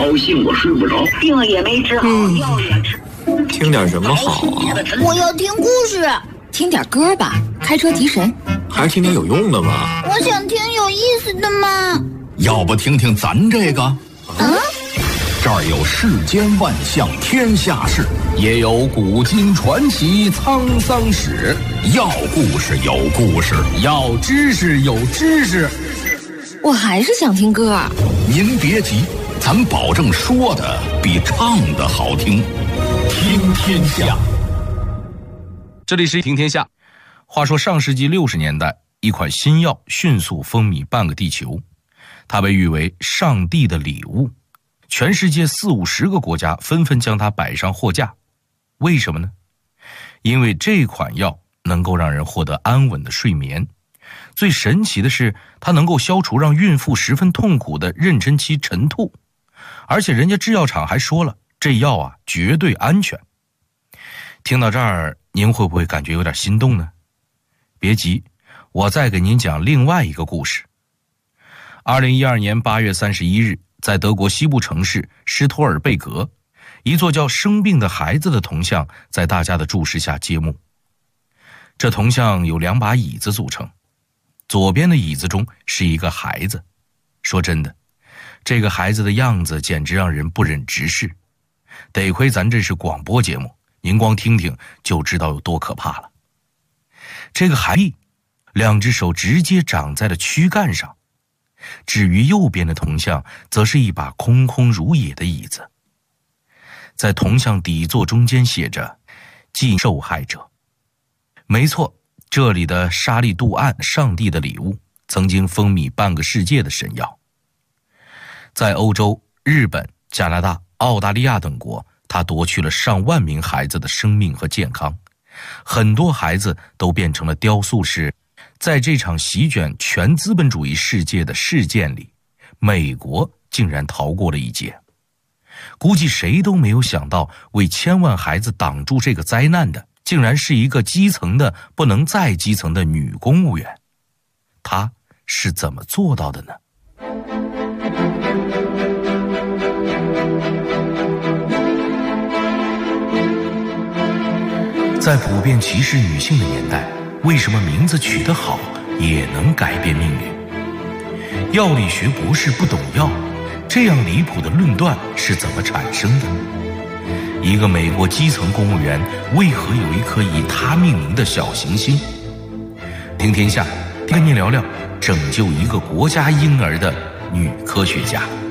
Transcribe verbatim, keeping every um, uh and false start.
高兴我睡不着， 病也没治好，嗯、药也吃。 听点什么好啊？ 我要听故事。 听点歌吧，开车提神。 还是听点有用的吧。 我想听有意思的嘛。 要不听听咱这个？ 啊？ 这儿有世间万象天下事，也有古今传奇沧桑史。要故事有故事，要知识有知识。 我还是想听歌。 您别急，咱保证说的比唱的好听。听天下。 这里是听天下。话说上世纪六十年代，一款新药迅速风靡半个地球，它被誉为上帝的礼物，全世界四五十个国家纷纷将它摆上货架。为什么呢？因为这款药能够让人获得安稳的睡眠，最神奇的是它能够消除让孕妇十分痛苦的妊娠期晨吐，而且人家制药厂还说了，这药啊绝对安全。听到这儿，您会不会感觉有点心动呢？别急，我再给您讲另外一个故事。二零一二年八月三十一日，在德国西部城市施托尔贝格，一座叫生病的孩子的铜像在大家的注视下揭幕。这铜像有两把椅子组成，左边的椅子中是一个孩子。说真的，这个孩子的样子简直让人不忍直视，得亏咱这是广播节目，您光听听就知道有多可怕了。这个孩子两只手直接长在了躯干上，至于右边的铜像则是一把空空如也的椅子。在铜像底座中间写着祭受害者。没错，这里的沙利杜胺，上帝的礼物，曾经风靡半个世界的神药。在欧洲、日本、加拿大、澳大利亚等国，它夺去了上万名孩子的生命和健康，很多孩子都变成了雕塑师。在这场席卷全资本主义世界的事件里，美国竟然逃过了一劫。估计谁都没有想到，为千万孩子挡住这个灾难的，竟然是一个基层的不能再基层的女公务员。她是怎么做到的呢？在普遍歧视女性的年代，为什么名字取得好也能改变命运？药理学博士不懂药，这样离谱的论断是怎么产生的？一个美国基层公务员为何有一颗以他命名的小行星？听天下跟您聊聊拯救一个国家婴儿的女科学家。